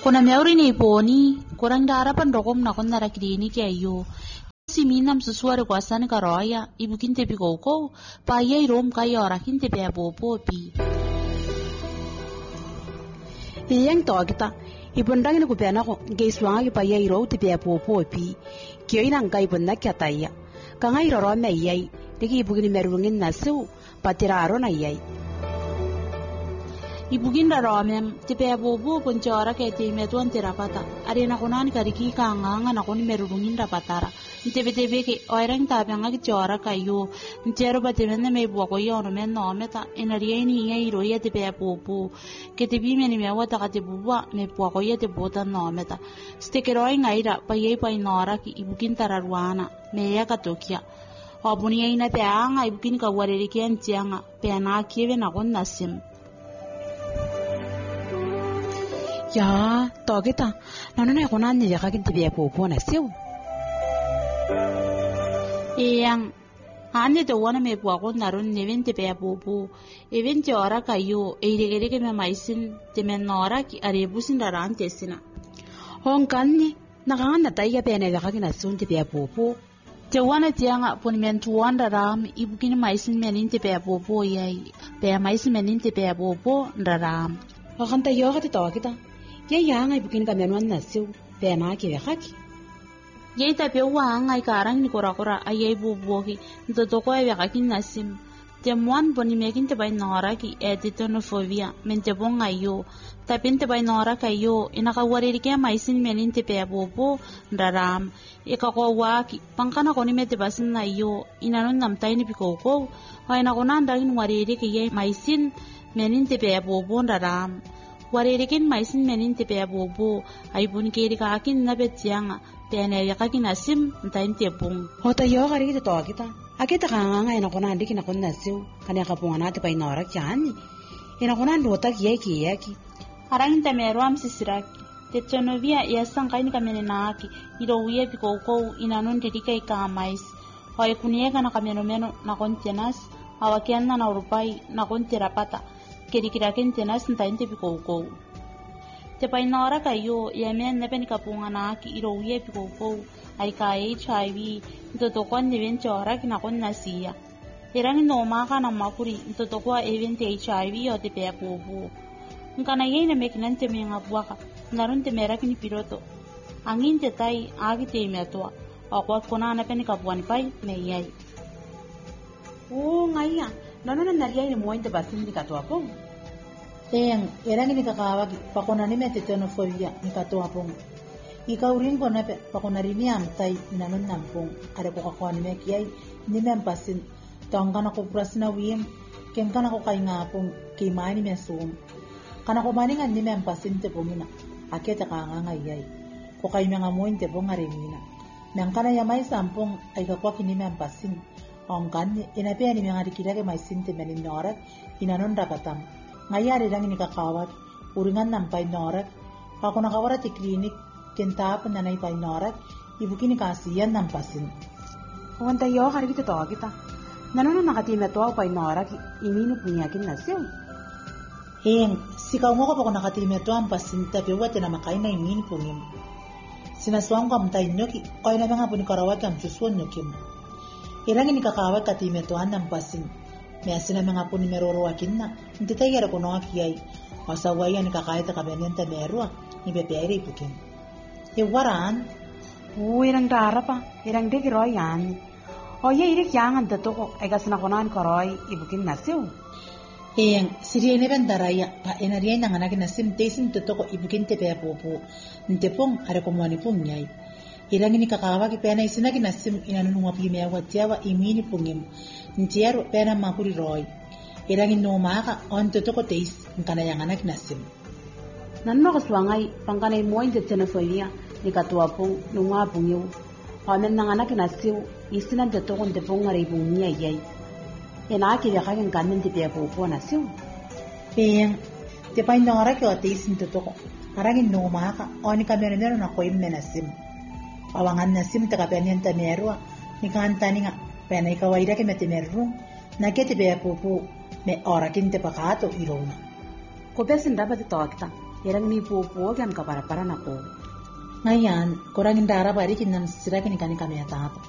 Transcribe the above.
Kuna meuri ni poni, kurang darapan dokom na kon nara kliniki ayo. Si minam susuare kwa sani karoya, ibu kinte pi koko, pa yai rom kaya ora kinte pi abopo pi. Iyang to kita, ibundang ni kupena ko, geiswanga ki pa yai ro ti pi abopo pi. Kyo inang kai bunda kya taya. Kangai roro me yai, diki ibu kini merungin nasu, patiraro na yai. Ibugin ramem tipe abobo ponchora ke te metuan terapata arena konan kariki kanganga na kon merungin rapatara tebe ke oirang tabanga ki chora kayo ntero batemene me buako yono men no meta enarieni ngai roya tipe abobo ke te bi meni mewa ta kate bubwa me buako ye te bota no meta stekeroi ngaira paye pai nora ki ibugin tararuana me ya katokia obuni ina pe anga ibugin ka wareri kian tianga pe na kive na kon nasim. Ya, to kita, nana na kunan ni jaka kinti biya popo na siu. Iyang, ane to wana me puako narun nevente biya popo, evente ora kayo, eirege me maisin te men nora ki arebusin daran tesina. Hong kanni, nakangan na tayo biya na jaka kinasun te biya popo. Te wana tianga pon men tuwan daram, ibukin maisin menin te biya popo yai, biya maisin menin te biya popo daram. Hakan tayo ka to kita. Yaya ngai bukin kamenwan nasu pena ki haki yai ta pe wa ngai karang ni kora ayai bubuki nto to ko ya kakin nasim te mon boni mekin te bai nora ki editonophobia men te bon ayo ta pin te bai nora kayo ina ka wari ke maisin menin te pe bubu daram e ka ko wa ki pangkana ko ni mete basin na yo ina non nam tai ni pikoko ha ina ko nan dagin wari ke yai maisin menin te pe bubu daram warerikin maisin menin te pe bobo ay bun keri ka akin na betianga pene ya kakin asim ntain te bung hota yo gari te to kita akita kanga ina kona ndiki na konna siu kana ka pungana te pai nora kyani ina kona ndota ki yaki harang te meruam sisiraki te tonovia ya sankaini kamene naaki iro wiye pikoko ina non dedika ka mais hoy kunie kana kameno meno na kontenas awakiana na urupai na konterapata kira kentenas ntain te pikoko te pai nora kayo ya men ne pen kapunga na ki iro ye pikoko ai ka HIV to kon ne ven chora ki na kon nasia erang no ma kana makuri to ko event HIV o te pe popo ngana ye ne mekinan te menga buaka narun te mera kini piroto angin te tai agi te meto akwa kona na pen kapuan pai me yai o ngaya nana nariya ni mointe basin di katoa po Teng, erang ni kakawa pakona ni mete xenofobia ni katoa po. Ika urin ko na pakona rini amtai inanon nampong are ko kakwa ni mekiay ni mempasin tong kana ko prasna wiem kem kana ko kay nga pong kimay ni mesum kana ko maningan ni mempasin te pumina akete ka nga ngayay ko kay mga moin te pong arimina nang kana yamay sampong ay kakwa kini mempasin ong kan inapian ni mga dikira ke maisin te menin norat inanon rapatam ngayari lang ni kakawat uringan nampay norat ako nakawara ti klinik kentap nanay pay norat ibukin ni kasiyan nampasin wanta yo hari kita to kita nanono nakatime to pay norat imini punyakin nasyo sikaw mo ko pa ko nakatime to ang pasin tapi wate na makain na imini pungim sinaswang ko amtay nyo ki oy na mga punikarawat ang suswan nyo kim irangin ni kakawat katime to ang nampasin may asina mga po ni meroroakin na hindi tayo yara kuno akiyay masaway yan kakayat na kabanyan ta merua ni bepere ipukin waran irang dara pa irang dikiro yan o ye irik yangan dato ay kasana kunan koroy ibukin nasiw siriya ni bandaraya pa enariya nang anak nasim tesin dato ko ibukin te pe popo nte pong are kumani pong nyay irang ni kakawa ki pena isinagi nasim inanununga pimewa tiawa imini pongim Ntiero pena makuri roy. Irangin no maka on toto ko teis ngkana yang anak nasim. Nanno kaswangay pangkanay mo yung xenofobia ni katuwapong nungapong yu. Omen nang anak nasiw isinan toto kong tepong ngaripong niya yay. Inaki baka kang kanin tipiya po nasiw. Tipay nora kyo teis toto ko. Arangin no maka on kami meron ako yung menasim. Awangan nasim takapenyan tamerwa ni kantani nga. Pena ikawaida ke mete merung na kete be popo me ora kinte pakato irona ko besin dapat to kita Erang ni pupuo kan kapara-para na ko. Ngayon, kurangin darap ari kinan sira kini kami atap.